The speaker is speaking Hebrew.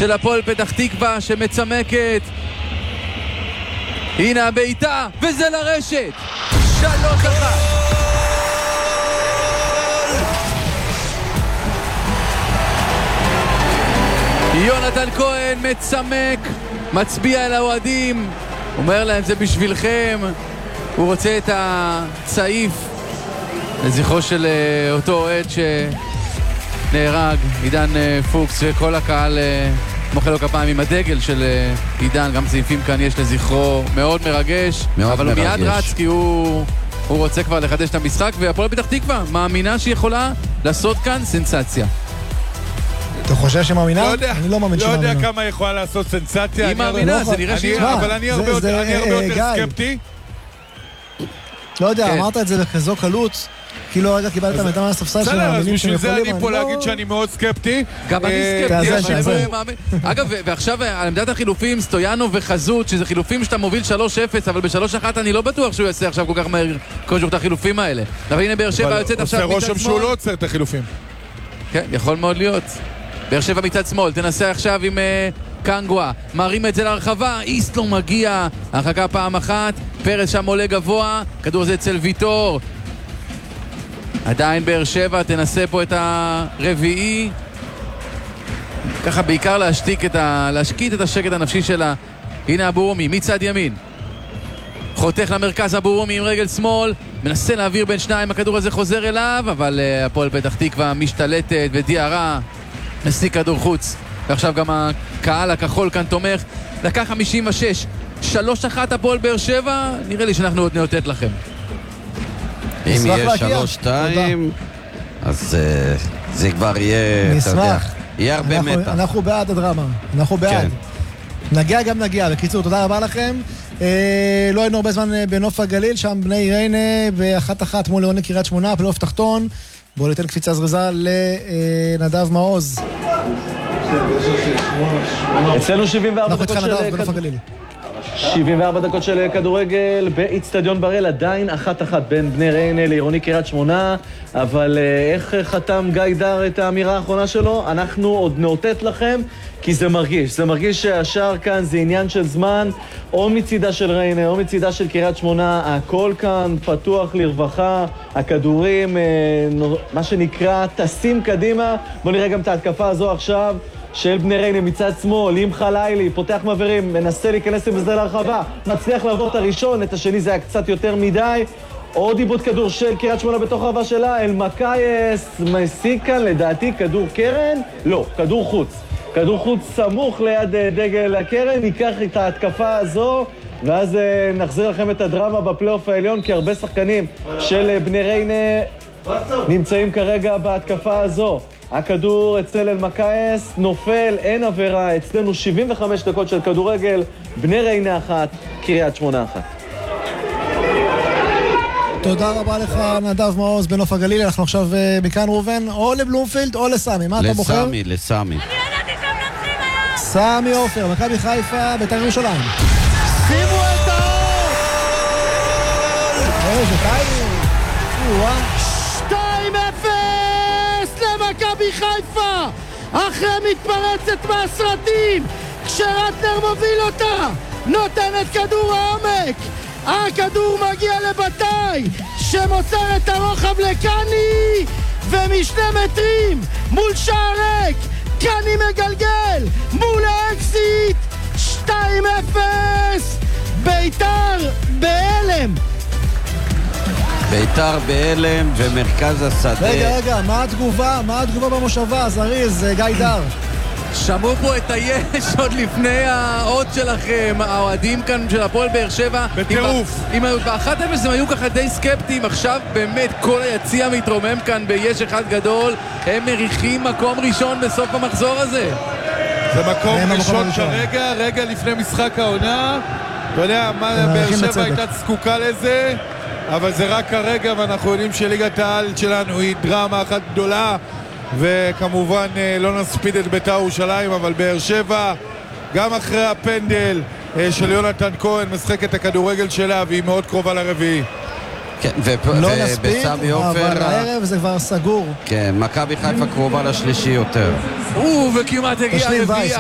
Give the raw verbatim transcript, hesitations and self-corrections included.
של הפועל פתח תקווה שמצמקת. הנה הבעיטה, וזה לרשת. שלוש אחת. יונתן כהן מצמק, מצביע אל האוהדים, אומר להם זה בשבילכם. הוא רוצה את הצעיף לזכרו של אותו אוהד שנהרג, עידן פוקס, וכל הקהל מוחא לו כפיים עם הדגל של עידן. גם צעיפים כאן יש לזכרו, מאוד מרגש, מאוד אבל מרגש. הוא מיד רץ כי הוא, הוא רוצה כבר לחדש את המשחק, והפועל פתח תקווה מאמינה שהיא יכולה לעשות כאן סנסציה. אתה חושב שמאמינה? לא יודע, אני לא מאמין שמאמינה. לא יודע כמה יכולה לעשות סנסציה. היא מאמינה, זה נראה שהיא... אבל אני הרבה יותר סקפטי. לא יודע, אמרת את זה בכזו קלות, כאילו רגע קיבלת מידע מהספסל של המאמינים שהם יכולים. בשביל זה אני פה להגיד שאני מאוד סקפטי. גם אני סקפטי. אגב, ועכשיו על עמדת החילופים, סטויאנו וחזות, שזה חילופים שאתה מוביל שלוש אפס, אבל ב-שלוש אחת אני לא בטוח שהוא יעשה עכשיו כל כך מהר כלשהו את החילופים האלה. אבל הנה באר שבע יוצאת עכשיו מצד שמאל. עושה רושם שהוא לא עוצר את החילופים. כן, יכול מאוד להיות. באר שבע מצד שמאל, תנסה עכשיו עם קנגווה, מרים את זה להרחבה, איסט לא מגיע, הרחקה פעם אחת, פרס שם עולה גבוה, כדור הזה אצל ויטור, עדיין באר שבע, תנסה פה את הרביעי, ככה בעיקר להשתיק את ה... להשקיט את השקט הנפשי שלה. הנה אבורומי, מצד ימין, חותך למרכז אבורומי עם רגל שמאל, מנסה להעביר בין שניים, הכדור הזה חוזר אליו, אבל uh, הפועל פתח תקווה משתלטת ודיארה מסיק כדור חוץ, ועכשיו גם הקהל הכחול כאן תומך. דקה חמישים ושש, שלוש אחת הפועל באר שבע, נראה לי שאנחנו עוד נאותת לכם. אם יהיה שלוש שתיים, אז זה כבר יהיה, נשמח. יהיה הרבה מתח. אנחנו בעד הדרמה, אנחנו בעד. נגיע גם נגיע. בקיצור, תודה רבה לכם. לא היינו הרבה זמן בנוף הגליל, שם בני ריינה באחת אחת מול עירוני קריית שמונה, פלייאוף תחתון. בואו ניתן קפיצה זריזה לנדב מעוז. אצלנו שבעים וארבע דקות של שבעים וארבע דקות של כדורגל באצטדיון בראל, עדיין אחת אחת בין בני ריינה לעירוני קריית שמונה, אבל איך חתם גיא דר את האמירה האחרונה שלו? אנחנו עוד נאותת לכם, כי זה מרגיש, זה מרגיש שהשאר כאן זה עניין של זמן, או מצידה של ריינה, או מצידה של קריית שמונה, הכל כאן פתוח לרווחה, הכדורים, מה שנקרא, טסים קדימה. בואו נראה גם את ההתקפה הזו עכשיו, של בני ריינה מצד שמאל, עם חלילי, פותח מעברים, מנסה להיכנס עם זה להרחבה, מצליח לעבור את הראשון, את השני זה היה קצת יותר מדי, עוד איבוד כדור של קריית שמונה בתוך הרחבה שלה, אל מקייס, מסיק כאן לדעתי כדור קרן, לא, כדור חוץ, כדור חוץ סמוך ליד דגל הקרן, ניקח את ההתקפה הזו, ואז נחזיר לכם את הדרמה בפלייאוף העליון, כי הרבה שחקנים של בני ריינה נמצאים כרגע בהתקפה הזו. הכדור אצל אל מקייס, נופל, אין עבירה, אצלנו שבעים וחמש דקות של כדורגל, בני ריינה אחת, קריית שמונה אחת. תודה רבה לך נדב מעוז בנוף הגליל. אנחנו עכשיו מכאן ראובן, או לבלומפילד או לסמי, מה אתה בוחר? לסמי, לסמי. סמי עופר, מכבי חיפה, בית"ר ירושלים. שימו את האור! איזה טיימינג! שתיים אפס למכבי חיפה! אחרי מתפרצת מהסרטים, כשרטנר מוביל אותה, נותן את כדור העומק, הכדור מגיע לבטאי, שמוסר את הרוחב לקני, ומשני מטרים מול שער ריק, קני מגלגל מול האקסיט, שתיים אפס, בית"ר בהלם. בית"ר בהלם ומרכז השדה. רגע, רגע, מה התגובה? מה התגובה במושבה? זריז, גיא דר. שמעו פה את היש עוד לפני האות שלכם, האוהדים כאן של הפועל באר שבע. בטירוף. ב-אחת אפס הם היו ככה די סקפטיים, עכשיו באמת כל היציע מתרומם כאן ביש אחד גדול, הם מריחים מקום ראשון בסוף המחזור הזה. זה מקום ראשון כרגע, רגע לפני משחק העונה. אתה יודע, באר שבע הייתה זקוקה לזה, אבל זה רק כרגע, ואנחנו יודעים שליגת העל שלנו היא דרמה אחת גדולה, וכמובן לא נספיד את בית"ר ירושלים, אבל באר שבע גם אחרי הפנדל של יונתן כהן משחק את הכדורגל שלה, והיא מאוד קרובה לרביעי. כן, לא נספיד, אבל הערב זה כבר סגור. כן, מכבי חיפה קרובה לשלישי יותר. וכמעט הגיע הרביעי.